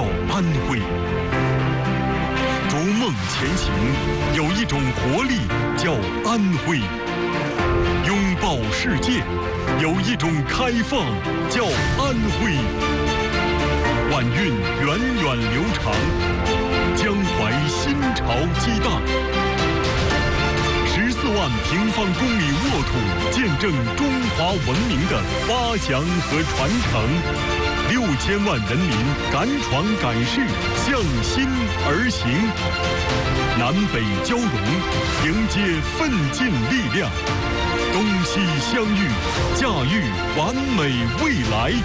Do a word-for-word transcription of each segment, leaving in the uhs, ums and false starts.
安徽。逐梦前行，有一种活力叫安徽；拥抱世界，有一种开放叫安徽。晚运源远流长，江淮新潮激荡。十四万平方公里沃土，见证中华文明的发祥和传承。六千万人民敢闯敢试，向心而行。南北交融，迎接奋进力量。东西相遇，驾驭完美未来。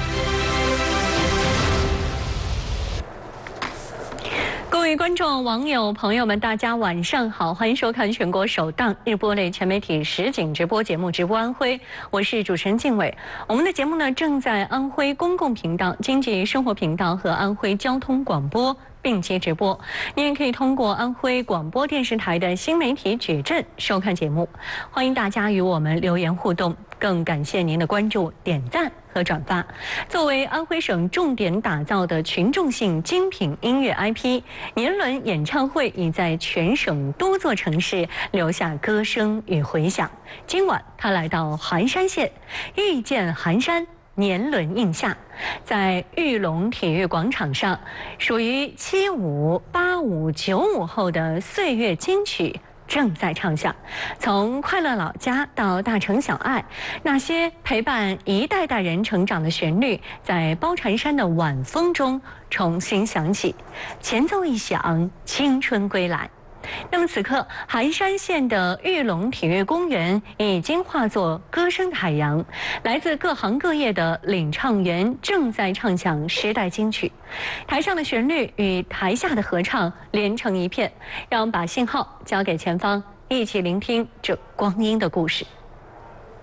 各位观众、网友、朋友们，大家晚上好，欢迎收看全国首档日播类全媒体实景直播节目《直播安徽》，我是主持人静伟。我们的节目呢，正在安徽公共频道、经济生活频道和安徽交通广播并接直播，您也可以通过安徽广播电视台的新媒体矩阵收看节目。欢迎大家与我们留言互动，更感谢您的关注、点赞和转发。作为安徽省重点打造的群众性精品音乐 I P， 年轮演唱会已在全省多座城市留下歌声与回响。今晚他来到寒山县，遇见寒山。年轮印下，在玉龙体育广场上，属于七五、八五、九五后的岁月金曲正在唱响。从快乐老家到大城小爱，那些陪伴一代代人成长的旋律，在包禅山的晚风中重新响起。前奏一响，青春归来。那么此刻，寒山县的玉龙体育公园已经化作歌声的海洋，来自各行各业的领唱员正在唱响时代金曲，台上的旋律与台下的合唱连成一片。让我们把信号交给前方，一起聆听这光阴的故事。